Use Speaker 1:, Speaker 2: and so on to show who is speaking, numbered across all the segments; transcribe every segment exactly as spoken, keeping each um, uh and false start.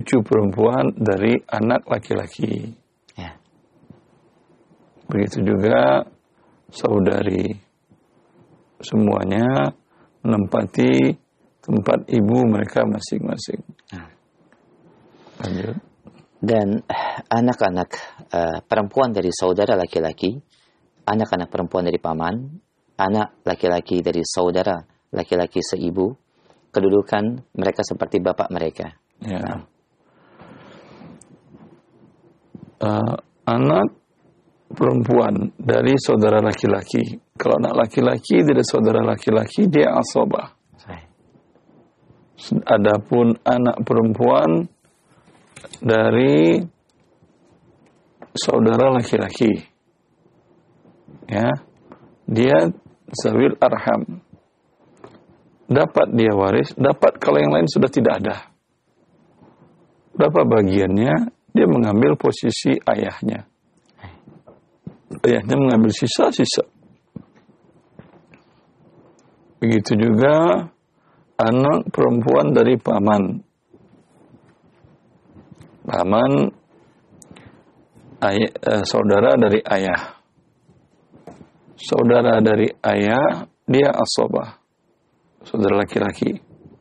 Speaker 1: cucu perempuan dari anak laki-laki.
Speaker 2: Ya.
Speaker 1: Begitu juga saudari. Semuanya menempati tempat ibu mereka masing-masing.
Speaker 2: Hmm.
Speaker 1: Lanjut.
Speaker 2: Dan anak-anak uh, perempuan dari saudara laki-laki, anak-anak perempuan dari paman, anak laki-laki dari saudara laki-laki seibu, kedudukan mereka seperti bapak mereka.
Speaker 1: Ya.
Speaker 2: Nah.
Speaker 1: Uh, anak perempuan dari saudara laki-laki. Kalau anak laki-laki dari saudara laki-laki, dia asobah. Adapun anak perempuan dari saudara laki-laki, ya, dia zawil arham. Dapat dia waris, dapat kalau yang lain sudah tidak ada. Berapa bagiannya? Dia mengambil posisi ayahnya. Ayahnya mengambil sisa-sisa. Begitu juga anak perempuan dari paman. Paman ayah, eh, saudara dari ayah. Saudara dari ayah, dia asobah. Saudara laki-laki.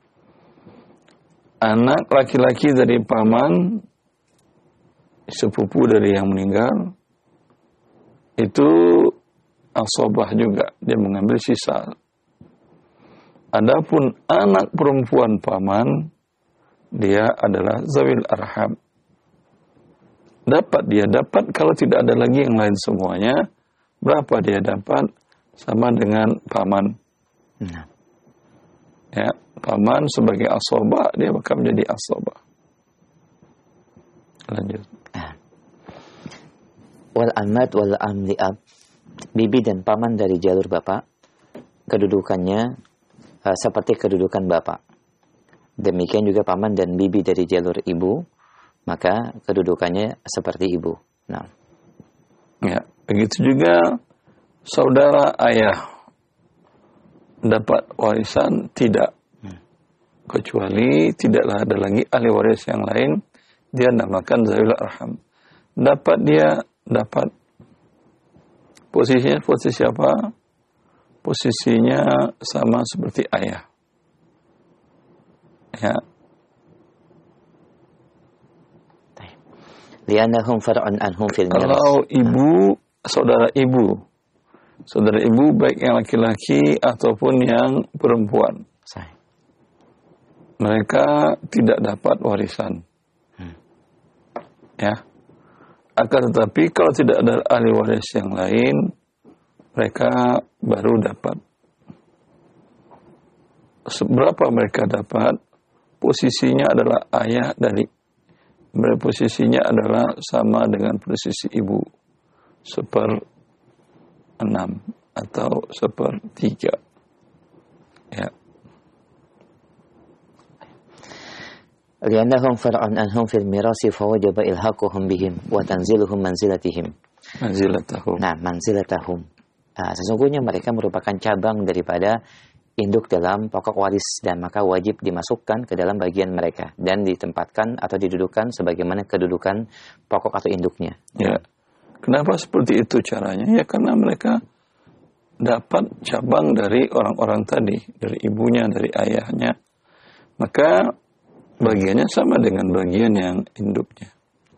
Speaker 1: Anak laki-laki dari paman, sepupu dari yang meninggal, itu asobah juga. Dia mengambil sisa. Adapun anak perempuan paman, dia adalah zawil arham. Dapat dia dapat kalau tidak ada lagi yang lain semuanya. Berapa dia dapat? Sama dengan paman.
Speaker 2: Nah.
Speaker 1: Ya, paman sebagai asobah, dia akan menjadi asobah. Lanjut.
Speaker 2: Wal amad wal amli ab, bibi dan paman dari jalur bapak, kedudukannya Uh, seperti kedudukan bapak. Demikian juga paman dan bibi dari jalur ibu, maka kedudukannya seperti ibu. Nah,
Speaker 1: ya, begitu juga saudara ayah dapat warisan tidak, hmm. kecuali tidaklah ada lagi ahli waris yang lain, dia namakan zawil arham. Dapat dia dapat posisinya posisi apa? Posisinya sama seperti ayah. Ya.
Speaker 2: Li'annahum far'un anhum fil miras.
Speaker 1: Kalau ibu, saudara ibu, saudara ibu baik yang laki-laki ataupun yang perempuan,
Speaker 2: Sahih.
Speaker 1: mereka tidak dapat warisan. Hmm. Ya. Akan tetapi kalau tidak ada ahli waris yang lain, mereka baru dapat. Seberapa mereka dapat? Posisinya adalah ayah dari, posisinya adalah sama dengan posisi ibu, seper enam atau seper tiga. Ya.
Speaker 2: Li'annahum far'un anhum fil mirasi fawajaba ilhaquhum bihim wa tanziluhum manzilatihim.
Speaker 1: Manzilatahum.
Speaker 2: Nah, manzilatahum. Nah, sesungguhnya mereka merupakan cabang daripada induk dalam pokok waris dan maka wajib dimasukkan ke dalam bagian mereka dan ditempatkan atau didudukkan sebagaimana kedudukan pokok atau induknya.
Speaker 1: Ya. Kenapa seperti itu caranya? Ya karena mereka dapat cabang dari orang-orang tadi, dari ibunya, dari ayahnya. Maka bagiannya sama dengan bagian yang induknya.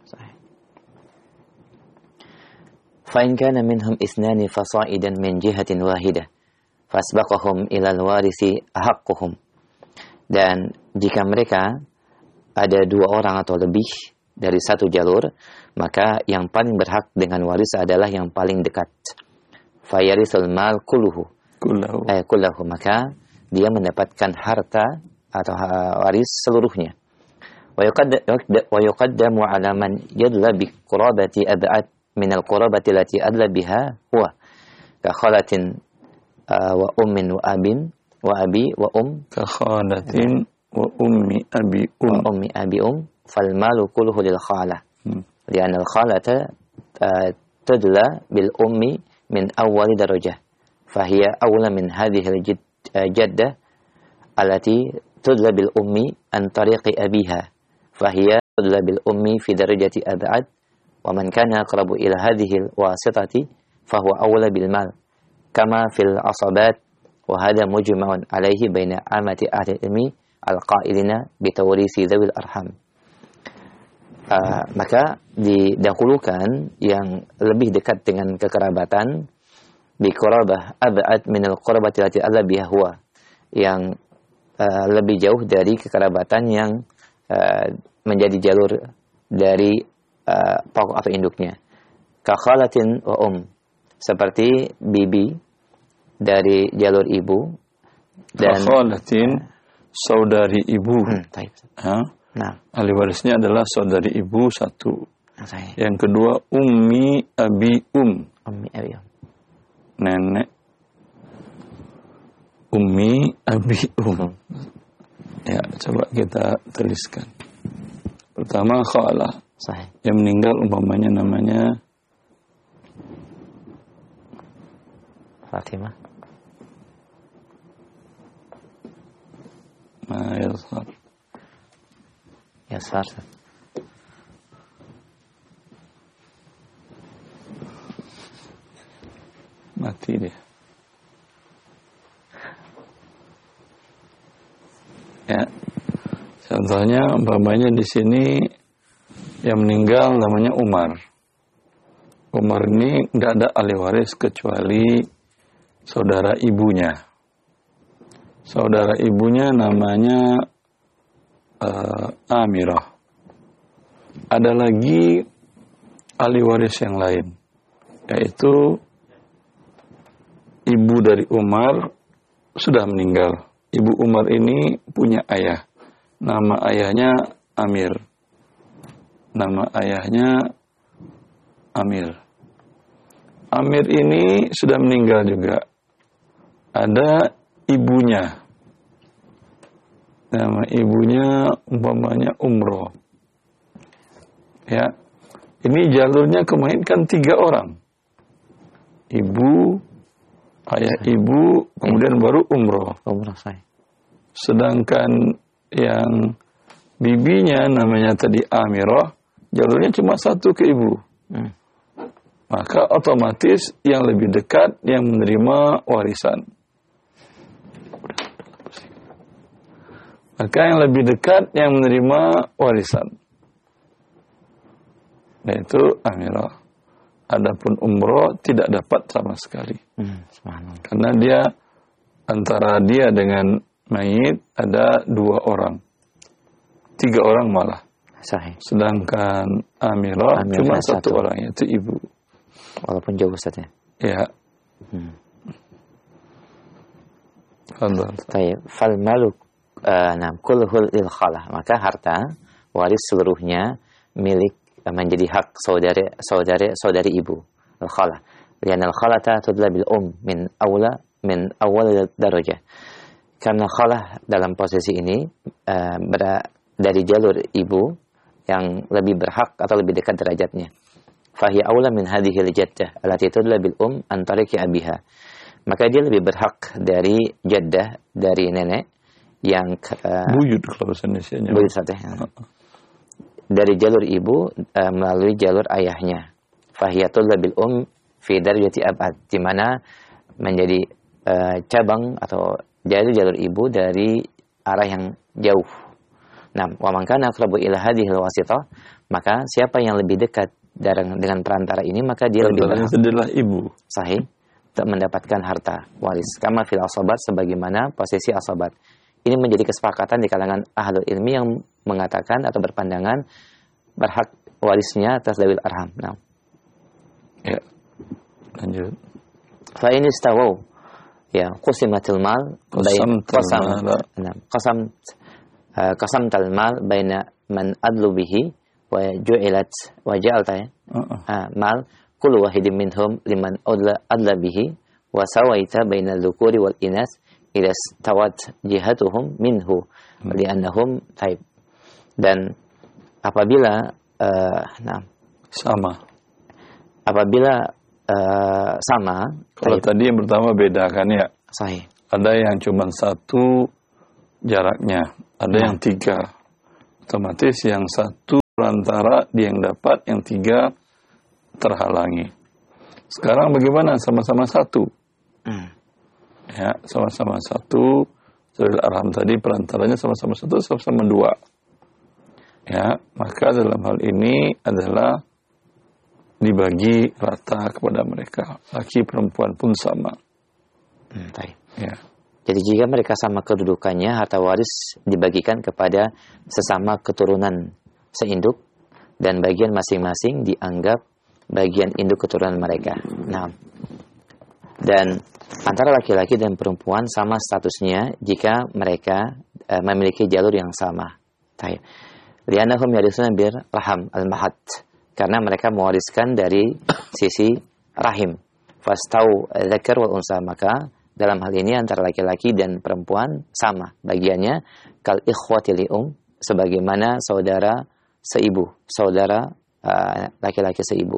Speaker 2: فإن كان منهم اثنان فصاعدا من جهة واحدة فاسبقهم إلى الوارث أحقهم. Dan jika mereka ada dua orang atau lebih dari satu jalur, maka yang paling berhak dengan waris adalah yang paling dekat. Fayarisul mal kulluhu.
Speaker 1: Kullahu.
Speaker 2: Eh, kullahu. Maka dia mendapatkan harta atau waris seluruhnya. Wa yuqaddamu ala man yadla bi qurabati ab'ad min al-qurabati allati adla biha huwa ka khalatin uh, wa ummin wa abin wa abi wa um
Speaker 1: ka khalatin wa ummi abi um
Speaker 2: wa ummi abi um fal malu kulluhu lil khalah hmm. li'anna al-khalata uh, tadla bil ummi min awwal darajah fahiya awla min hadhihi al-jaddah allati tudla bil ummi an tariqi abiha fahiya bil ummi fi darajati ab'ad wa man kana aqrabu ila hadhihi al-wasitati fahuwa awla bil mal kama fil asabat wa hadha mujma'un alaihi baina amati ahli ilmi al-qailina bi tawrisi dzawil arham. Uh, maka didahulukan yang lebih dekat dengan kekerabatan bi qurabah ab'ad min al-qurabati allati adla biha huwa, yang uh, lebih jauh dari kekerabatan yang uh, menjadi jalur dari uh, pokok atau induknya. Ka khalatin wa um, seperti bibi dari jalur ibu dan
Speaker 1: khalatin saudari ibu.
Speaker 2: Hmm, taib.
Speaker 1: Ha?
Speaker 2: Nah,
Speaker 1: ahli warisnya adalah saudari ibu satu.
Speaker 2: saya.
Speaker 1: Yang kedua ummi abi um.
Speaker 2: Ummi abi um.
Speaker 1: Nenek ummi abi um. Ya, coba kita tuliskan. Pertama khala.
Speaker 2: Sahih.
Speaker 1: Yang meninggal umpamanya namanya
Speaker 2: Fatimah.
Speaker 1: Ma Yasar.
Speaker 2: Yasar.
Speaker 1: Mati dia. Ya. Contohnya umpamanya di sini yang meninggal namanya Umar. Umar ini tidak ada ahli waris kecuali saudara ibunya. Saudara ibunya namanya uh, Amirah. Ada lagi ahli waris yang lain, yaitu ibu dari Umar sudah meninggal. Ibu Umar ini punya ayah. Nama ayahnya Amir. Nama ayahnya Amir. Amir ini sudah meninggal juga. Ada ibunya. Nama ibunya umpamanya Umroh. Ya. Ini jalurnya kemarin kan tiga orang. Ibu, ayah ibu, kemudian baru Umroh.
Speaker 2: Umroh saya.
Speaker 1: Sedangkan yang bibinya namanya tadi Amirah, jalurnya cuma satu ke ibu.
Speaker 2: Hmm.
Speaker 1: Maka otomatis yang lebih dekat yang menerima warisan. Maka yang lebih dekat yang menerima warisan, yaitu Amirah. Adapun Umroh tidak dapat sama sekali.
Speaker 2: Hmm.
Speaker 1: Karena dia antara dia dengan mayit ada dua orang. Tiga orang malah.
Speaker 2: Sahih.
Speaker 1: Sedangkan Amirah,
Speaker 2: Amirah
Speaker 1: cuma
Speaker 2: satu.
Speaker 1: satu orang, yaitu ibu.
Speaker 2: Walaupun jauh Ustaz ya.
Speaker 1: Ya.
Speaker 2: Hmm.
Speaker 1: Fadhal.
Speaker 2: Tayyib. Fal maluk uh, nam kulluhul lil khalah. Maka harta waris seluruhnya milik uh, menjadi hak saudari saudari saudari ibu. Al khalah. Lian al khalata tudla bil um min awla min awal darajah. Karena khalah dalam posisi ini uh, ber, dari jalur ibu yang lebih berhak atau lebih dekat derajatnya. Fahiya aula min hadhihi al-jaddah allati tudla bil um an tariqi abiha. Maka dia lebih berhak dari jaddah, dari nenek yang uh,
Speaker 1: buyut kalau bahasa Indonesianya.
Speaker 2: Buyut sateh. Dari jalur ibu uh, melalui jalur ayahnya. Fahiya tudla bil um fi darajati abad, di mana menjadi uh, cabang atau jalur-jalur ibu dari arah yang jauh. Nah, wa man kana aqrabu ila hadhihi al-wasithah, maka siapa yang lebih dekat dengan perantara ini, maka dia lebih berhak
Speaker 1: adalah ibu.
Speaker 2: Sahih, untuk mendapatkan harta waris. Kama fil asabat, sebagaimana posisi asabat. Ini menjadi kesepakatan di kalangan ahlul ilmi yang mengatakan atau berpandangan berhak warisnya atas dawil arham. Nah.
Speaker 1: Ya. Lanjut.
Speaker 2: Fa in istawaw, ya, qusimatul mal bain qasam nah, qasam uh, qasam tal mal baina man adlu bihi wa ju'ilat wa ja'alta ya uh-uh. uh, mal kullu wahidin minhum liman adla adla bihi wa sawaita bainal dhukuri wal inas idza stawat jihatuhum minhu hmm. li'annahum taib. Dan apabila uh, nah
Speaker 1: sama
Speaker 2: apabila uh, sama
Speaker 1: kalau taib. Tadi yang pertama beda kan ya,
Speaker 2: sahih,
Speaker 1: ada yang cuma satu jaraknya, ada nah. yang tiga, otomatis yang satu perantara, dia yang dapat, yang tiga terhalangi. Sekarang bagaimana? Sama-sama satu. Hmm. Ya, sama-sama satu. Zawil arham tadi perantaranya sama-sama satu, sama-sama dua. Ya, maka dalam hal ini adalah dibagi rata kepada mereka. Laki perempuan pun sama.
Speaker 2: Hmm,
Speaker 1: ya.
Speaker 2: Jadi jika mereka sama kedudukannya, harta waris dibagikan kepada sesama keturunan seinduk dan bagian masing-masing dianggap bagian induk keturunan mereka. Nah, dan antara laki-laki dan perempuan sama statusnya jika mereka uh, memiliki jalur yang sama. Taib. Li'annahum yarisuna bir raham al-mahad, karena mereka mewariskan dari sisi rahim. Fastau dzakar wal unsa, maka dalam hal ini antara laki-laki dan perempuan sama bagiannya, kal ikhwati li'um, sebagaimana saudara seibu, saudara uh, laki-laki seibu.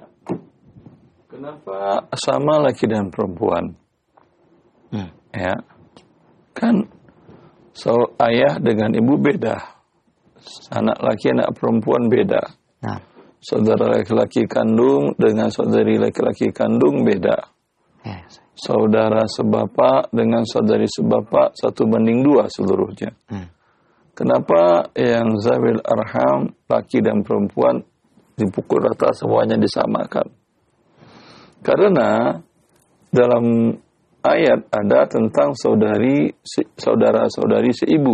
Speaker 1: Kenapa sama laki dan perempuan? Hmm. Ya, kan so ayah dengan ibu beda, anak laki anak perempuan beda. Nah. Saudara laki-laki kandung dengan saudari laki-laki kandung beda. Yes. Saudara sebapak dengan saudari sebapak satu banding dua seluruhnya. Hmm. Kenapa yang zawil arham laki dan perempuan dipukul rata semuanya disamakan? Karena dalam ayat ada tentang saudari saudara-saudari seibu,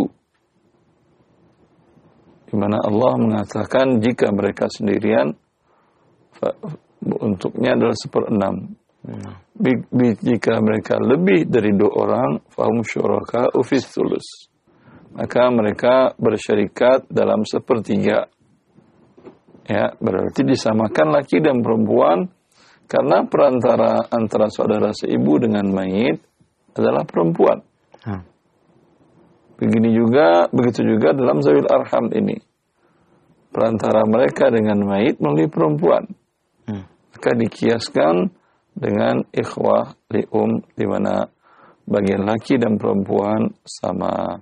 Speaker 1: di mana Allah mengatakan jika mereka sendirian untuknya adalah seperenam. Hmm. Jika mereka lebih dari dua orang, fahum syuraka ufis tulus, maka mereka bersyarikat dalam sepertiga. Ya, berarti disamakan laki dan perempuan, karena perantara antara saudara seibu dengan mayit adalah perempuan. Hmm. Begini juga, begitu juga dalam zawil arham ini. Perantara mereka dengan mayit melalui perempuan. Hmm. Maka dikiaskan dengan ikhwah li'um, di mana bagian laki dan perempuan sama.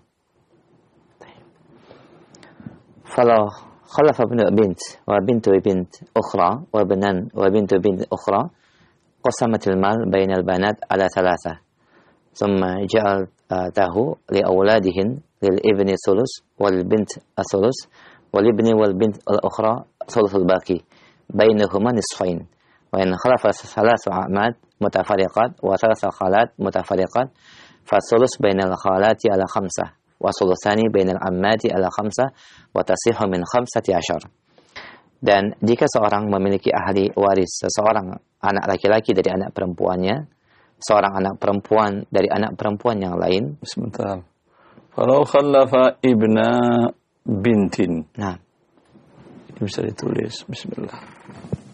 Speaker 2: Falau خلف ابن بنت وبنت بنت أخرى وابنان وبنت بنت أخرى قسمت المال بين البنات على ثلاثة ثم جعلته لأولادهن للابن ثلث والبنت الثلث والابن والبنت الأخرى ثلث الباقي بينهما نصفين وإن خلف ثلاث أعماد متفرقات وثلاث خالات متفرقات فالثلث بين الخالات على خمسة wasulsani bainal ammati ala khamsah wa tasihhu min khamsati asyar. Dan jika seorang memiliki ahli waris, seseorang anak laki-laki dari anak perempuannya, seorang anak perempuan dari anak perempuan yang lain.
Speaker 1: Sebentar. Falau khallafa ibna bintin.
Speaker 2: Nah,
Speaker 1: ini bisa ditulis. Bismillah.